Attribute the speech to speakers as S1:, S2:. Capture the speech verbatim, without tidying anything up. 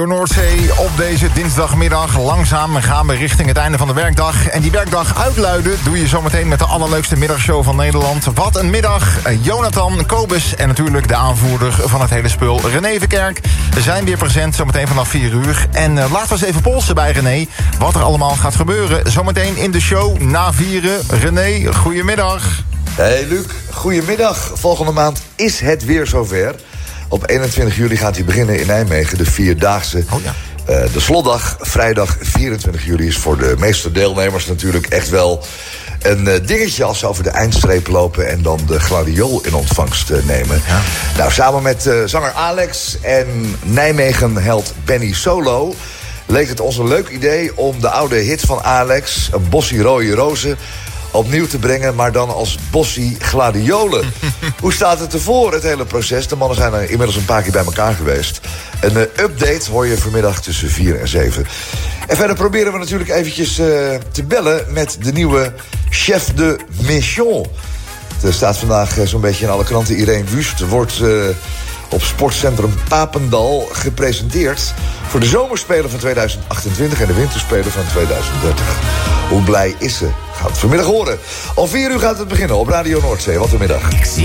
S1: Noordzee op deze dinsdagmiddag. Langzaam gaan we richting het einde van de werkdag. En die werkdag uitluiden doe je zometeen met de allerleukste middagshow van Nederland. Wat een middag. Jonathan, Kobus en natuurlijk de aanvoerder van het hele spul, René Verkerk. We zijn weer present zometeen vanaf vier uur. En uh, laten we eens even polsen bij René. Wat er allemaal gaat gebeuren. Zometeen in de show na vieren. René, goedemiddag.
S2: Hey Luc, goedemiddag. Volgende maand is het weer zover. Op eenentwintig juli gaat hij beginnen in Nijmegen, de Vierdaagse.
S1: Oh ja.
S2: Uh, de slotdag, vrijdag vierentwintig juli, is voor de meeste deelnemers natuurlijk echt wel een uh, dingetje als ze over de eindstreep lopen en dan de gladiool in ontvangst uh, nemen. Ja. Nou, samen met uh, zanger Alex en Nijmegen-held Benny Solo leek het ons een leuk idee om de oude hit van Alex, een bossie rode rozen, opnieuw te brengen, maar dan als bossie gladiolen. Hoe staat het ervoor, het hele proces? De mannen zijn er inmiddels een paar keer bij elkaar geweest. Een uh, update hoor je vanmiddag tussen vier en zeven. En verder proberen we natuurlijk eventjes uh, te bellen met de nieuwe chef de mission. Er staat vandaag uh, zo'n beetje in alle kranten. Irene Wust wordt uh, op sportcentrum Papendal gepresenteerd voor de zomerspelen van tweeduizend achtentwintig en de winterspelen van tweeduizend dertig. Hoe blij is ze? Gaat het vanmiddag horen. Om vier uur gaat het beginnen op Radio Noordzee. Wat een middag.